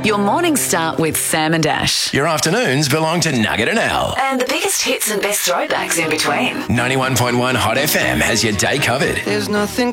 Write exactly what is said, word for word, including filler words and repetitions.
Your mornings start with Sam and Ash. Your afternoons belong to Nugget and Al. And the biggest hits and best throwbacks in between. ninety-one point one Hot F M has your day covered. There's nothing